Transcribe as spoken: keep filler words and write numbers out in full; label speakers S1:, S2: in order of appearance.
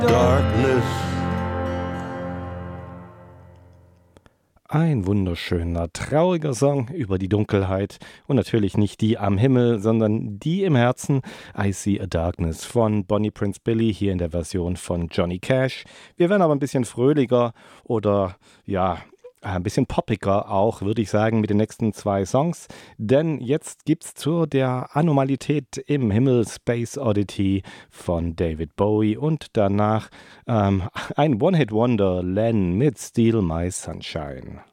S1: Darkness.
S2: Ein wunderschöner, trauriger Song über die Dunkelheit und natürlich nicht die am Himmel, sondern die im Herzen. I See a Darkness von Bonnie Prince Billy, hier in der Version von Johnny Cash. Wir werden aber ein bisschen fröhlicher oder ja, ein bisschen poppiger auch, würde ich sagen, mit den nächsten zwei Songs. Denn jetzt gibt's zu der Anomalität im Himmel Space Oddity von David Bowie und danach ähm, ein One-Hit-Wonder, Len mit Steal My Sunshine.